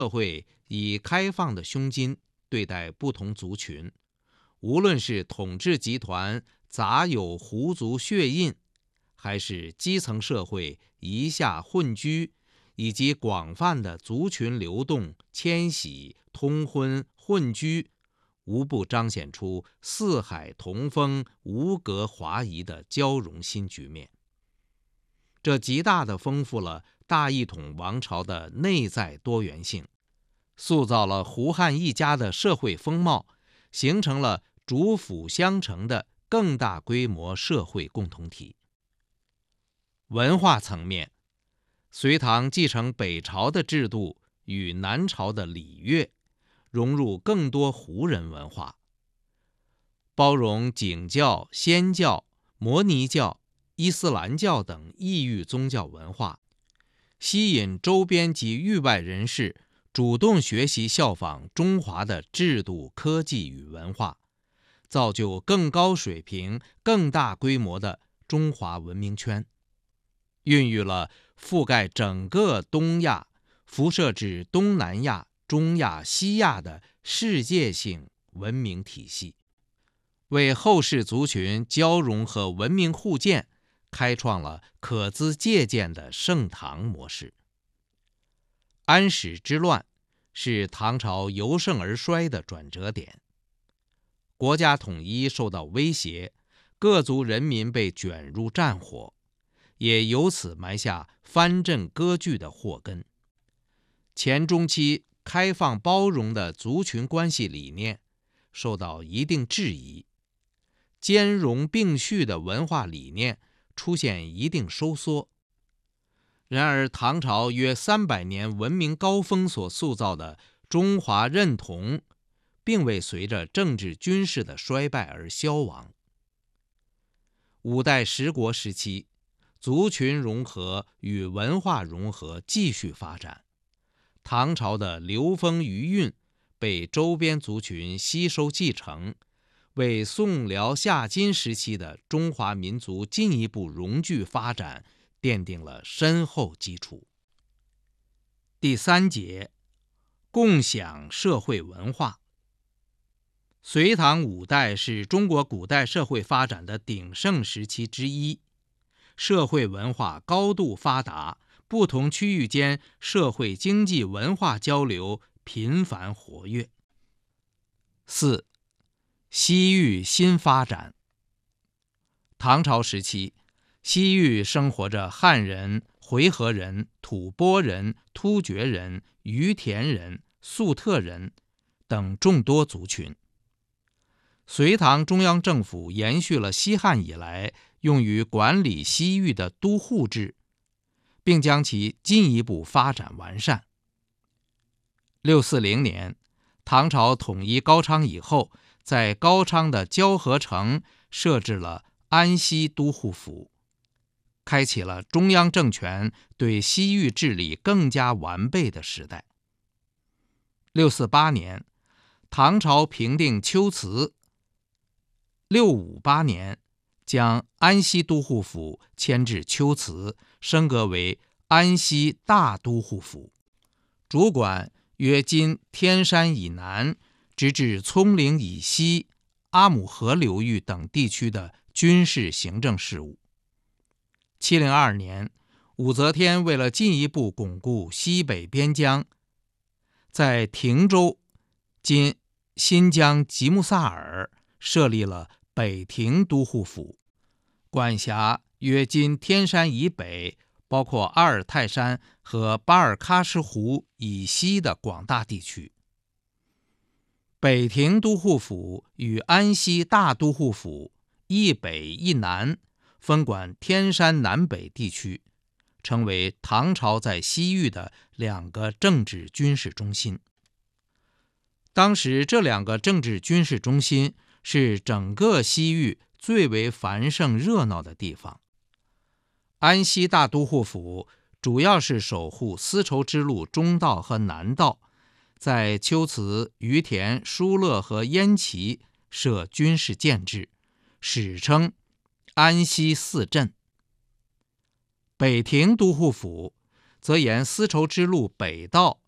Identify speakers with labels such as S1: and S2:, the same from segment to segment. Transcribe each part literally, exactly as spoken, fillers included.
S1: 社会以开放的胸襟对待不同族群，无论是统治集团杂有胡族血印，还是基层社会夷夏混居，以及广泛的族群流动、迁徙、通婚、混居，无不彰显出四海同风、无隔华夷的交融新局面。这极大地丰富了大一统王朝的内在多元性，塑造了胡汉一家的社会风貌，形成了主辅相承的更大规模社会共同体。文化层面，隋唐继承北朝的制度与南朝的礼乐，融入更多胡人文化，包容景教、仙教、摩尼教、伊斯兰教等异域宗教文化，吸引周边及域外人士主动学习效仿中华的制度、科技与文化，造就更高水平、更大规模的中华文明圈，孕育了覆盖整个东亚、辐射至东南亚、中亚、西亚的世界性文明体系，为后世族群交融和文明互鉴开创了可资借鉴的盛唐模式。安史之乱是唐朝由盛而衰的转折点，国家统一受到威胁，各族人民被卷入战火，也由此埋下藩镇割据的祸根。前中期开放包容的族群关系理念受到一定质疑，兼容并蓄的文化理念出现一定收缩。然而唐朝约三百年文明高峰所塑造的中华认同，并未随着政治军事的衰败而消亡。五代十国时期，族群融合与文化融合继续发展，唐朝的流风余韵被周边族群吸收继承，为宋辽夏金时期的中华民族进一步融聚发展奠定了深厚基础。第三节，共享社会文化。隋唐五代是中国古代社会发展的鼎盛时期之一，社会文化高度发达，不同区域间社会经济文化交流频繁活跃。四、西域新发展。唐朝时期，西域生活着汉人、回纥人、吐蕃人、突厥人、于阗人、粟特人等众多族群。隋唐中央政府延续了西汉以来用于管理西域的都护制，并将其进一步发展完善。六四零年，唐朝统一高昌以后，在高昌的交河城设置了安西都护府，开启了中央政权对西域治理更加完备的时代。六四八年，唐朝平定龟兹。六五八年，将安西都护府迁至龟兹，升格为安西大都护府，主管约今天山以南直至葱岭以西阿姆河流域等地区的军事行政事务。七零二年，武则天为了进一步巩固西北边疆，在亭州（今新疆吉木萨尔）设立了北亭都护府，管辖约今天山以北，包括阿尔泰山和巴尔喀什湖以西的广大地区。北亭都护府与安西大都护府一北一南，分管天山南北地区，成为唐朝在西域的两个政治军事中心。当时这两个政治军事中心是整个西域最为繁盛热闹的地方。安西大都护府主要是守护丝绸之路中道和南道，在龟兹、于阗、疏勒和焉耆设军事建制，史称安西四镇。北亭都护府则沿丝绸之路北道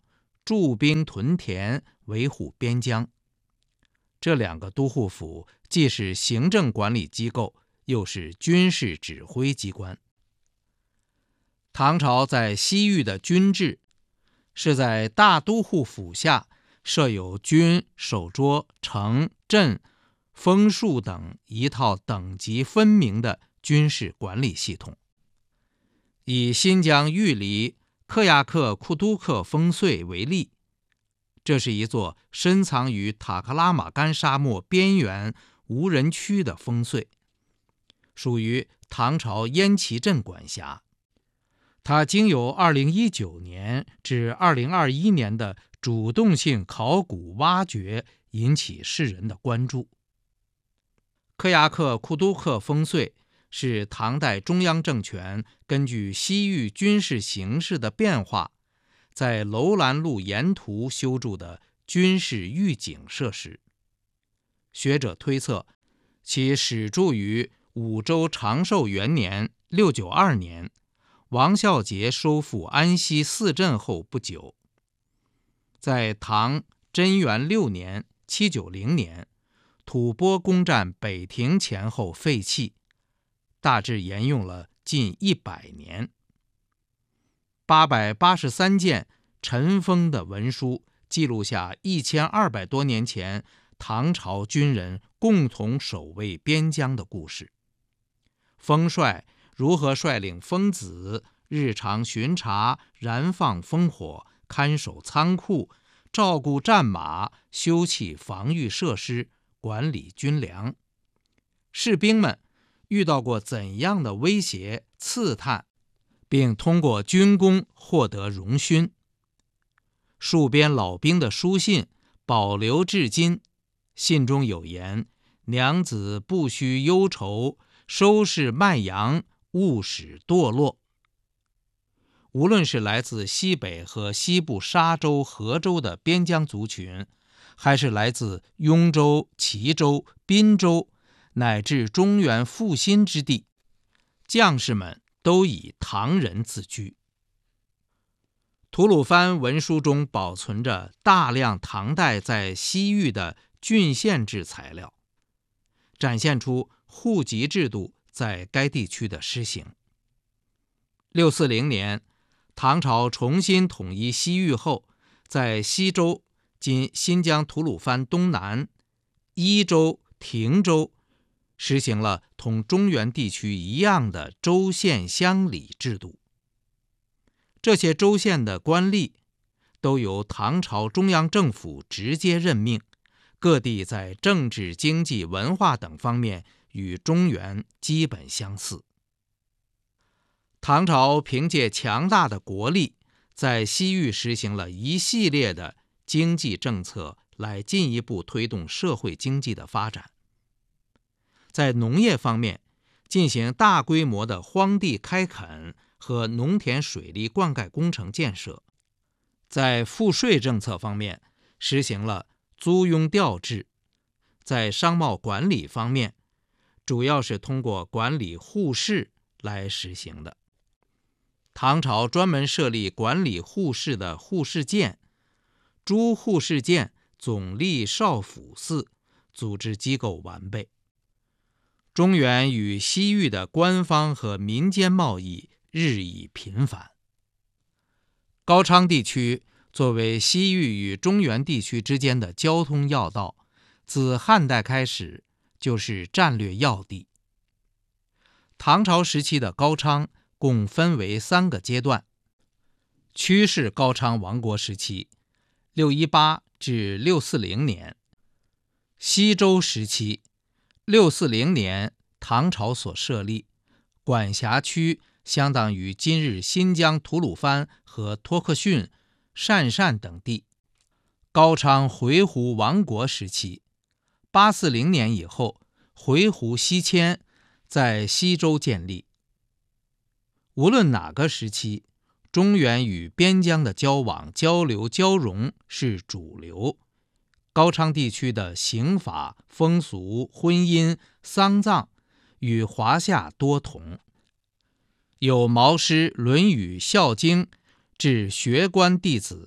S1: 驻兵屯田，维护边疆。这两个都护府既是行政管理机构，又是军事指挥机关。唐朝在西域的军制是在大都护府下设有军、守捉、城、镇、封戍等一套等级分明的军事管理系统。以新疆玉里克亚克库都克烽燧为例，这是一座深藏于塔克拉玛干沙漠边缘无人区的烽燧，属于唐朝燕齐镇管辖。它经由二零一九年至二零二一年的主动性考古挖掘引起世人的关注。克亚克库都克烽燧是唐代中央政权根据西域军事形势的变化，在楼兰路沿途修筑的军事预警设施。学者推测，其始筑于武周长寿元年六九二年，王孝杰收复安西四镇后不久。在唐贞元六年七九零年，吐蕃攻占北庭前后废弃，大致沿用了近一百年。八百八十三件尘封的文书记录下一千二百多年前唐朝军人共同守卫边疆的故事。封帅如何率领疯子日常巡查、燃放烽火、看守仓库、照顾战马、修葺防御设施、管理军粮？士兵们遇到过怎样的威胁、刺探，并通过军功获得荣勋？戍边老兵的书信保留至今，信中有言：娘子不须忧愁，收拾麦阳，勿使堕落。无论是来自西北和西部沙州、河州的边疆族群，还是来自雍州、齐州、滨州乃至中原复兴之地，将士们都以唐人自居。吐鲁番文书中保存着大量唐代在西域的郡县制材料，展现出户籍制度在该地区的施行。六四零年，唐朝重新统一西域后，在西州（今新疆吐鲁番东南）、伊州、亭州实行了同中原地区一样的州县乡里制度。这些州县的官吏都由唐朝中央政府直接任命，各地在政治、经济、文化等方面与中原基本相似。唐朝凭借强大的国力，在西域实行了一系列的经济政策，来进一步推动社会经济的发展。在农业方面，进行大规模的荒地开垦和农田水利灌溉工程建设。在赋税政策方面，实行了租庸调制。在商贸管理方面，主要是通过管理户市来实行的。唐朝专门设立管理户市的户市监，诸户市监总隶少府司，组织机构完备。中原与西域的官方和民间贸易日益频繁。高昌地区作为西域与中原地区之间的交通要道，自汉代开始就是战略要地。唐朝时期的高昌共分为三个阶段：曲式高昌王国时期（六一八至六四零年），西周时期（六四零年）唐朝所设立，管辖区相当于今日新疆吐鲁番和托克逊、鄯善等地。高昌回鹘王国时期（八四零年以后），回鹘西迁，在西周建立。无论哪个时期，中原与边疆的交往、交流、交融是主流。高昌地区的刑法、风俗、婚姻、丧葬与华夏多同，有毛诗、论语、孝经至学官弟子，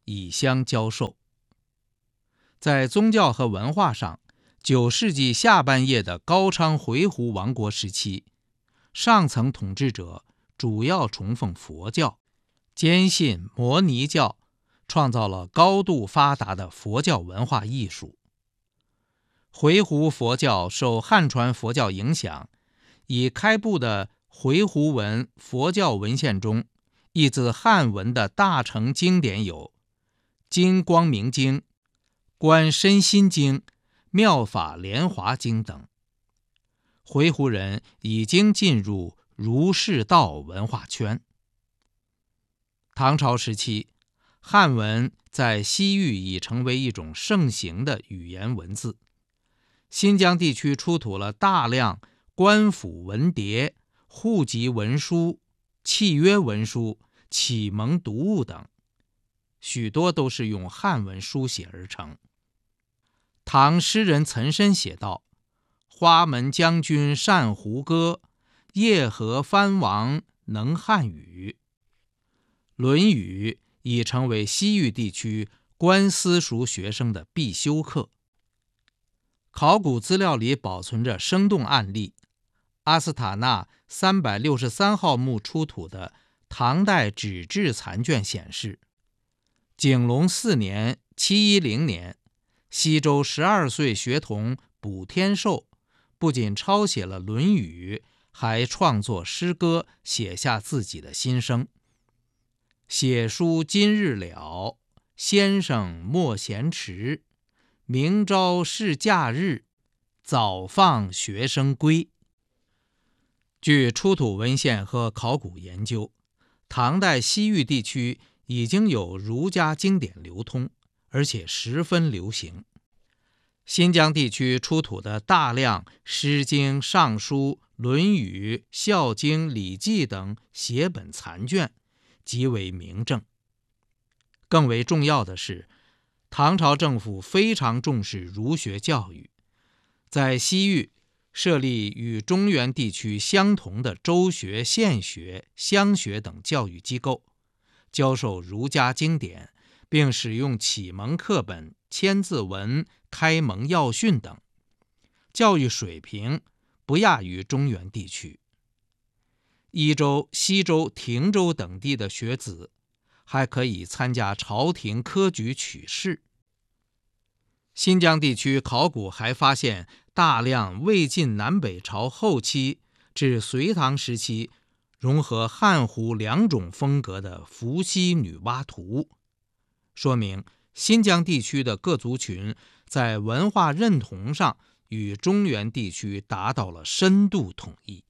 S1: 以相交授。在宗教和文化上，九世纪下半叶的高昌回鹘王国时期，上层统治者主要崇奉佛教，坚信摩尼教，创造了高度发达的佛教文化艺术。回鹘佛教受汉传佛教影响，已开布的回鹘文佛教文献中，译自汉文的大成经典有金光明经、观身心经、妙法莲华经等。回鹘人已经进入儒释道文化圈。唐朝时期，汉文在西域已成为一种盛行的语言文字。新疆地区出土了大量官府文牒、户籍文书、契约文书、启蒙读物等，许多都是用汉文书写而成。唐诗人岑参写道：花门将军善胡歌，叶河藩王能汉语。论语已成为西域地区官私塾学生的必修课。考古资料里保存着生动案例。阿斯塔纳三百六十三号墓出土的唐代纸质残卷显示，景隆四年七一零年，西周十二岁学童卜天寿不仅抄写了《论语》，还创作诗歌，写下自己的心声。写书今日了，先生莫嫌迟。明朝是假日，早放学生归。据出土文献和考古研究，唐代西域地区已经有儒家经典流通，而且十分流行。新疆地区出土的大量《诗经》《尚书》《论语》《孝经》《礼记》等写本残卷，极为明证。更为重要的是，唐朝政府非常重视儒学教育，在西域设立与中原地区相同的州学、县学、乡学等教育机构，教授儒家经典，并使用启蒙课本、千字文、开蒙要训等，教育水平不亚于中原地区。益州、西州、亭州等地的学子还可以参加朝廷科举取士。新疆地区考古还发现大量魏晋南北朝后期至隋唐时期融合汉胡两种风格的伏羲女娲图，说明新疆地区的各族群在文化认同上与中原地区达到了深度统一。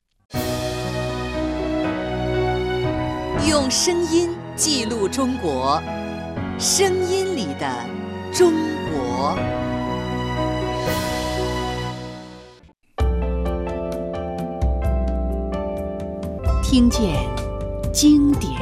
S2: 用声音记录中国，声音里的中国。听见经典。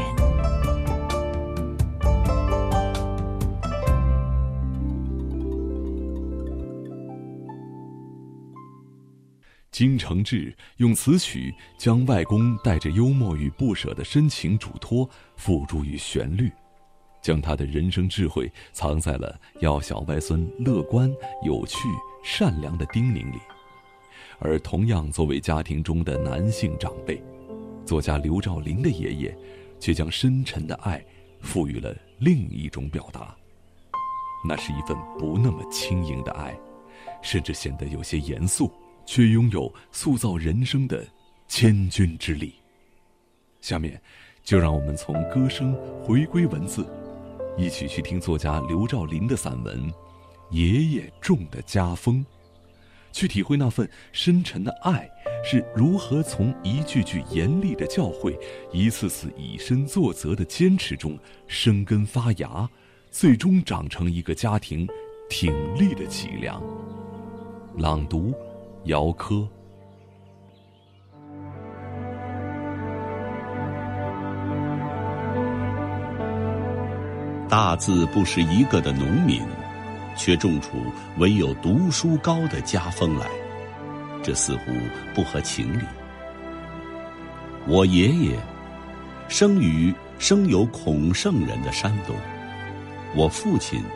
S3: 金承志用词曲将外公带着幽默与不舍的深情嘱托付诸于旋律，将他的人生智慧藏在了要小外孙乐观、有趣、善良的叮咛里。而同样作为家庭中的男性长辈，作家刘兆麟的爷爷却将深沉的爱赋予了另一种表达，那是一份不那么轻盈的爱，甚至显得有些严肃，却拥有塑造人生的千钧之力。下面就让我们从歌声回归文字，一起去听作家刘兆麟的散文《爷爷种的家风》，去体会那份深沉的爱是如何从一句句严厉的教诲，一次次以身作则的坚持中生根发芽，最终长成一个家庭挺立的脊梁。朗读姚科。
S4: 大字不识一个的农民，却种出唯有读书高的家风来，这似乎不合情理。我爷爷生于生有孔圣人的山东， 我父亲